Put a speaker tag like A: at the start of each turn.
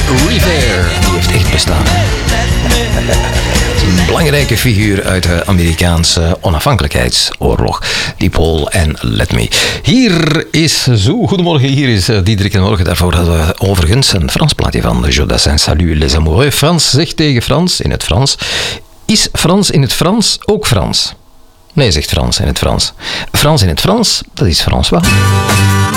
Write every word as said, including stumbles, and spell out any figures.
A: Revere, die heeft echt bestaan. Een belangrijke figuur uit de Amerikaanse onafhankelijkheidsoorlog. Die Paul en Let Me. Hier is zo, goedemorgen, hier is Diederik en Morgen. Daarvoor hadden we overigens een Frans plaatje van Je Dassin Salut les Amoureux. Frans zegt tegen Frans in het Frans: is Frans in het Frans ook Frans? Nee, zegt Frans in het Frans. Frans in het Frans, dat is François.